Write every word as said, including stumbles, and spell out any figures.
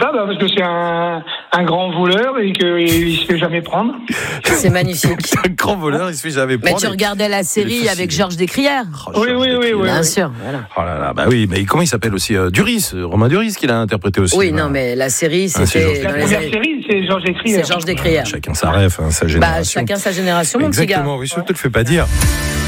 pas, bah, parce que c'est un, un grand voleur et qu'il se fait jamais prendre. C'est magnifique. Un grand voleur, il se fait jamais prendre. Mais tu regardais la série avec Georges Descrières. Oh, Oui, oui, oui, oui. Bien oui. sûr, voilà. Oh là là, bah oui, mais comment il s'appelle aussi euh, Duris, euh, Romain Duris qui l'a interprété aussi. Oui, voilà. non, mais la série, Ah, c'est Georges c'était. La dans les première années- série, c'est Georges Descrières. C'est Georges Descrières. Chacun sa ref, hein, sa Bah, génération. chacun sa génération, mon petit gars. Exactement, oui, je te le fais pas dire.